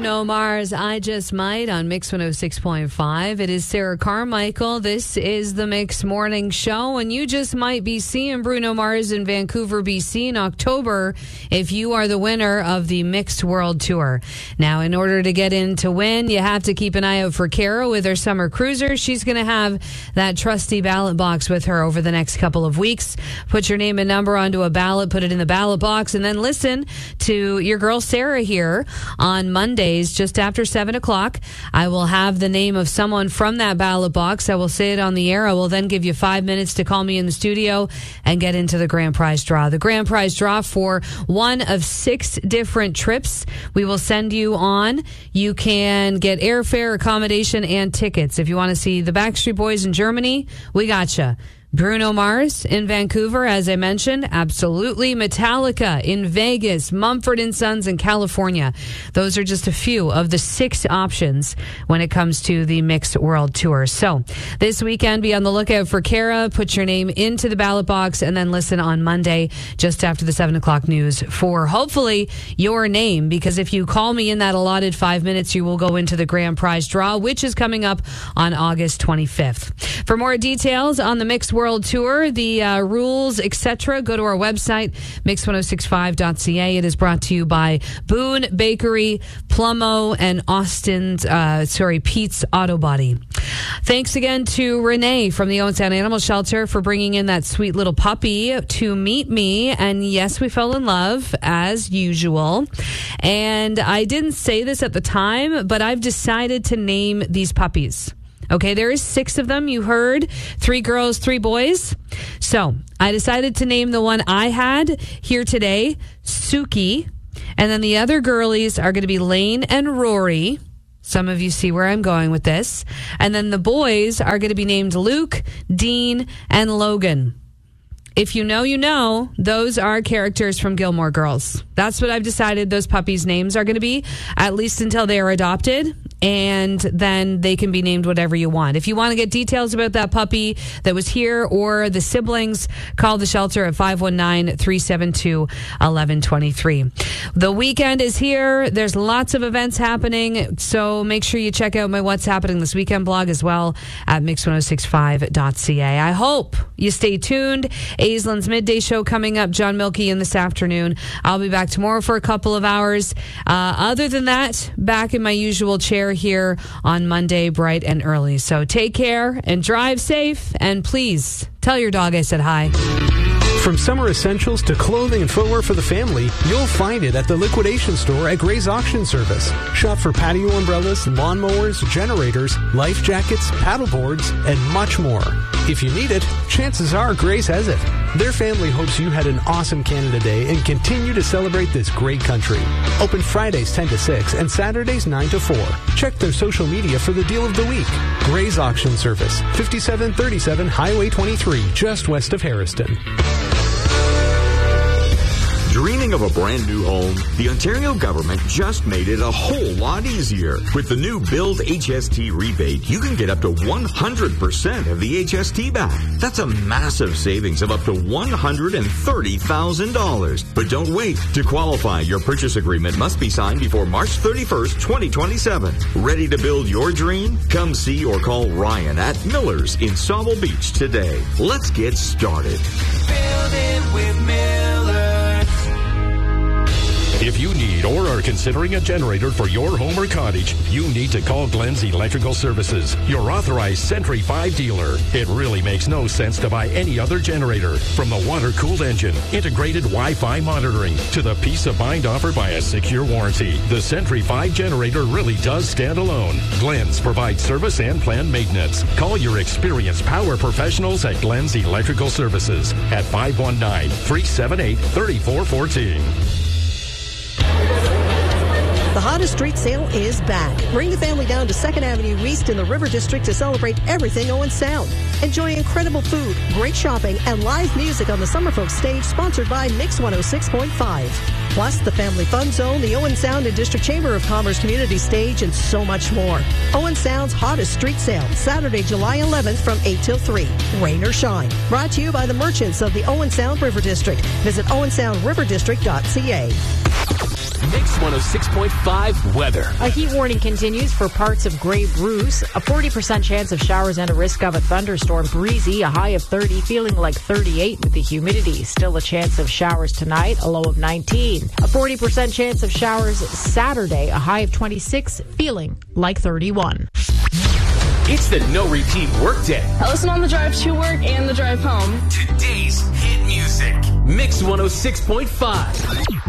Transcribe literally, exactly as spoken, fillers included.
Bruno Mars, I Just Might on Mix one oh six point five. It is Sarah Carmichael. This is the Mix Morning Show, and you just might be seeing Bruno Mars in Vancouver, B C in October if you are the winner of the Mixed World Tour. Now, in order to get in to win, you have to keep an eye out for Kara with her summer cruiser. She's going to have that trusty ballot box with her over the next couple of weeks. Put your name and number onto a ballot, put it in the ballot box, and then listen to your girl Sarah here on Mondays just after seven o'clock. I will have the name of someone from that ballot box. I will say it on the air. I will then give you five minutes to call me in the studio and get into the grand prize draw. The grand prize draw for one of six different trips we will send you on. You can get airfare, accommodation, and tickets. If you want to see the Backstreet Boys in Germany, we gotcha. Bruno Mars in Vancouver, as I mentioned, absolutely. Metallica in Vegas, Mumford and Sons in California. Those are just a few of the six options when it comes to the Mixed World Tour. So this weekend, be on the lookout for Kara. Put your name into the ballot box and then listen on Monday just after the seven o'clock news for hopefully your name, because if you call me in that allotted five minutes, you will go into the grand prize draw, which is coming up on August twenty-fifth. For more details on the Mixed World World Tour, the uh, rules, et cetera, go to our website, mix ten sixty-five dot c a. It is brought to you by Boone Bakery, Plumo, and Austin's, uh, sorry, Pete's Auto Body. Thanks again to Renee from the Owen Sound Animal Shelter for bringing in that sweet little puppy to meet me. And yes, we fell in love as usual. And I didn't say this at the time, but I've decided to name these puppies. Okay, there is six of them. You heard three girls, three boys. So I decided to name the one I had here today, Suki. And then the other girlies are going to be Lane and Rory. Some of you see where I'm going with this. And then the boys are going to be named Luke, Dean, and Logan. If you know, you know, those are characters from Gilmore Girls. That's what I've decided those puppies' names are going to be, at least until they are adopted. And then they can be named whatever you want. If you want to get details about that puppy that was here or the siblings, call the shelter at five one nine, three seven two, one one two three. The weekend is here. There's lots of events happening. So make sure you check out my What's Happening This Weekend blog as well at mix ten sixty-five dot c a. I hope you stay tuned. Aislin's Midday Show coming up. John Milkey in this afternoon. I'll be back tomorrow for a couple of hours. Uh, other than that, back in my usual chair here on Monday, bright and early. So take care and drive safe, and please tell your dog I said hi. From summer essentials to clothing and footwear for the family, you'll find it at the liquidation store at Gray's Auction Service. Shop for patio umbrellas, lawnmowers, generators, life jackets, paddleboards, and much more. If you need it, chances are Gray's has it. Their family hopes you had an awesome Canada Day and continue to celebrate this great country. Open Fridays ten to six and Saturdays nine to four. Check their social media for the deal of the week. Gray's Auction Service, fifty-seven thirty-seven Highway twenty-three, just west of Harrison. Dreaming of a brand new home? The Ontario government just made it a whole lot easier. With the new Build H S T rebate, you can get up to one hundred percent of the H S T back. That's a massive savings of up to one hundred thirty thousand dollars. But don't wait. To qualify, your purchase agreement must be signed before March thirty-first, twenty twenty-seven. Ready to build your dream? Come see or call Ryan at Miller's in Sauble Beach today. Let's get started. Build it with Miller. If you need or are considering a generator for your home or cottage, you need to call Glenn's Electrical Services, your authorized Sentry five dealer. It really makes no sense to buy any other generator. From the water-cooled engine, integrated Wi-Fi monitoring, to the peace of mind offered by a secure warranty, the Sentry five generator really does stand alone. Glenn's provides service and planned maintenance. Call your experienced power professionals at Glenn's Electrical Services at five one nine, three seven eight, three four one four. The hottest street sale is back. Bring the family down to second Avenue East in the River District to celebrate everything Owen Sound. Enjoy incredible food, great shopping, and live music on the Summerfolk stage, sponsored by Mix one oh six point five. Plus, the Family Fun Zone, the Owen Sound and District Chamber of Commerce Community Stage, and so much more. Owen Sound's hottest street sale, Saturday, July eleventh from eight till three. Rain or shine. Brought to you by the merchants of the Owen Sound River District. Visit owen sound river district dot c a. Mix one oh six point five weather. A heat warning continues for parts of Grey Bruce. A forty percent chance of showers and a risk of a thunderstorm. Breezy, a high of thirty, feeling like thirty-eight with the humidity. Still a chance of showers tonight, a low of nineteen. A forty percent chance of showers Saturday, a high of twenty-six, feeling like thirty-one. It's the no repeat workday. I listen on the drive to work and the drive home. Today's hit music. Mix one oh six point five.